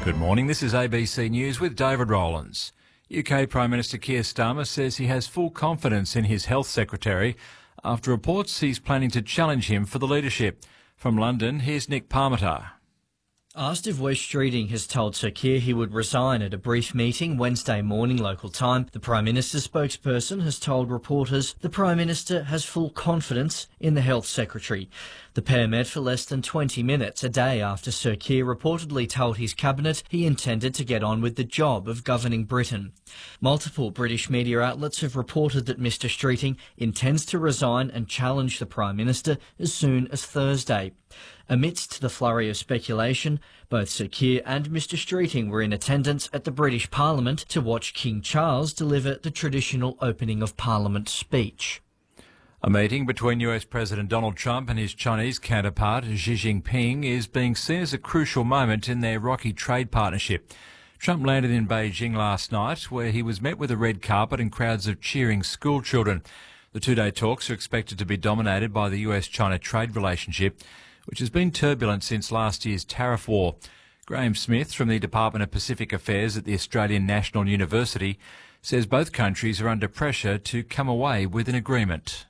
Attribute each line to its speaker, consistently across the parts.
Speaker 1: Good morning, this is ABC News with David Rowlands. UK Prime Minister Keir Starmer says he has full confidence in his Health Secretary after reports he's planning to challenge him for the leadership. From London, here's Nick Parmenter.
Speaker 2: Asked if Wes Streeting has told Sir Keir he would resign at a brief meeting Wednesday morning local time, the Prime Minister's spokesperson has told reporters the Prime Minister has full confidence in the Health Secretary. The pair met for less than 20 minutes a day after Sir Keir reportedly told his cabinet he intended to get on with the job of governing Britain. Multiple British media outlets have reported that Mr Streeting intends to resign and challenge the Prime Minister as soon as Thursday. Amidst the flurry of speculation, both Sir Keir and Mr Streeting were in attendance at the British Parliament to watch King Charles deliver the traditional opening of Parliament speech.
Speaker 1: A meeting between US President Donald Trump and his Chinese counterpart Xi Jinping is being seen as a crucial moment in their rocky trade partnership. Trump landed in Beijing last night, where he was met with a red carpet and crowds of cheering school children. The two-day talks are expected to be dominated by the US-China trade relationship, which has been turbulent since last year's tariff war. Graham Smith from the Department of Pacific Affairs at the Australian National University says both countries are under pressure to come away with an agreement.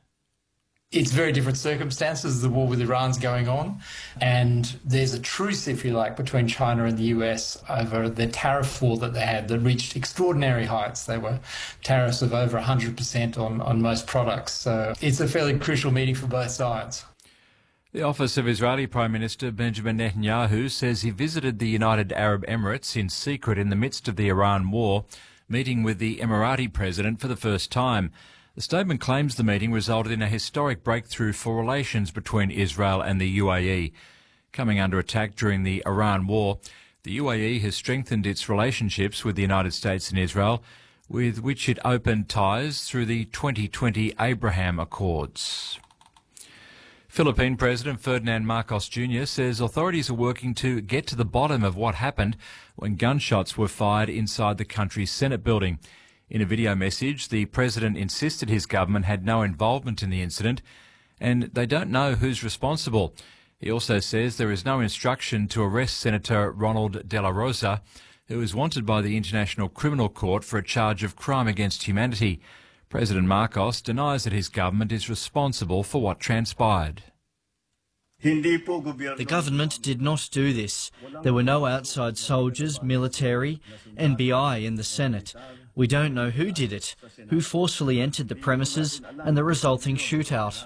Speaker 3: It's very different circumstances. The war with Iran's going on, and there's a truce, if you like, between China and the US over the tariff war that they had that reached extraordinary heights. They were tariffs of over 100% on most products. So it's a fairly crucial meeting for both sides.
Speaker 1: The office of Israeli Prime Minister Benjamin Netanyahu says he visited the United Arab Emirates in secret in the midst of the Iran war, meeting with the Emirati president for the first time. The statement claims the meeting resulted in a historic breakthrough for relations between Israel and the UAE. Coming under attack during the Iran war, the UAE has strengthened its relationships with the United States and Israel, with which it opened ties through the 2020 Abraham Accords. Philippine President Ferdinand Marcos Jr. says authorities are working to get to the bottom of what happened when gunshots were fired inside the country's Senate building. In a video message, the president insisted his government had no involvement in the incident and they don't know who's responsible. He also says there is no instruction to arrest Senator Ronald De La Rosa, who is wanted by the International Criminal Court for a charge of crime against humanity. President Marcos denies that his government is responsible for what transpired.
Speaker 2: The government did not do this. There were no outside soldiers, military, NBI in the Senate. We don't know who did it, who forcefully entered the premises and the resulting shootout.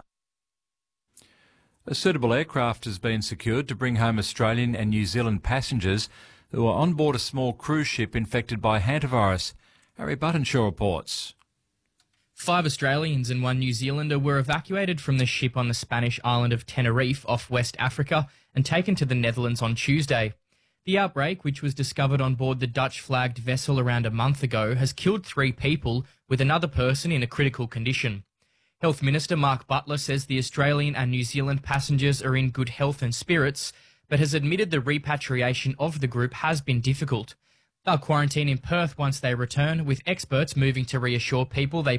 Speaker 1: A suitable aircraft has been secured to bring home Australian and New Zealand passengers who are on board a small cruise ship infected by hantavirus. Harry Buttonshaw reports.
Speaker 4: 5 Australians and 1 New Zealander were evacuated from the ship on the Spanish island of Tenerife off West Africa and taken to the Netherlands on Tuesday. The outbreak, which was discovered on board the Dutch-flagged vessel around a month ago, has killed 3 people, with another person in a critical condition. Health Minister Mark Butler says the Australian and New Zealand passengers are in good health and spirits, but has admitted the repatriation of the group has been difficult. They'll quarantine in Perth once they return, with experts moving to reassure people they